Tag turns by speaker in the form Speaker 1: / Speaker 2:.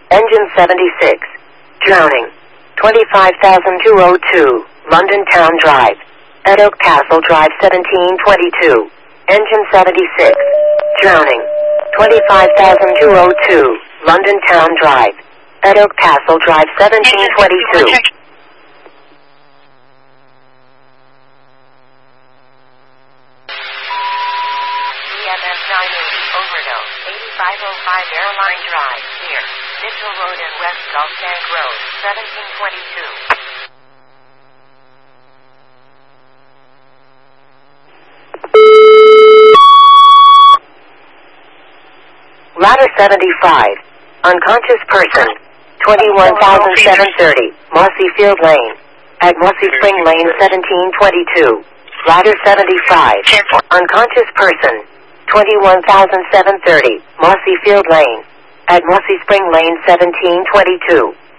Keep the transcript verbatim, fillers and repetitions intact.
Speaker 1: Engine seventy-six. Drowning. twenty-five thousand two hundred two, London Town Drive. At Oak Castle Drive seventeen twenty-two. Engine seventy-six. Drowning. twenty-five thousand two hundred two, London Town Drive. At Oak Castle Drive seventeen twenty-two.
Speaker 2: Overdose, eighty-five oh five Airline Drive, near Mitchell Road and West Gulf Bank Road, seventeen twenty-two.
Speaker 1: Ladder seventy-five. Unconscious person. twenty-one thousand seven hundred thirty, Marcy Field Lane. At Marcy Spring Lane seventeen twenty-two. Ladder seventy-five. Unconscious person. twenty-one thousand seven hundred thirty, Marcy Field Lane. At Marcy Spring Lane seventeen twenty-two.